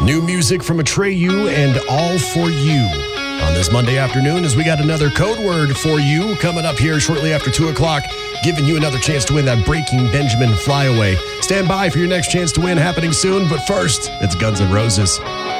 New music from Atreyu and All For You on this Monday afternoon as we got another code word for you coming up here shortly after 2 o'clock, giving you another chance to win that Breaking Benjamin flyaway. Stand by for your next chance to win happening soon, but first, it's Guns N' Roses.